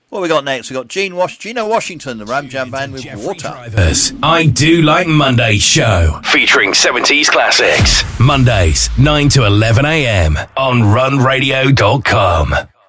What we got next? We got Gino Washington, the Ram Jam Band with Water. Drivers, I Do Like Monday show, featuring 70s classics. Mondays, 9 to 11 a.m. on runradio.com.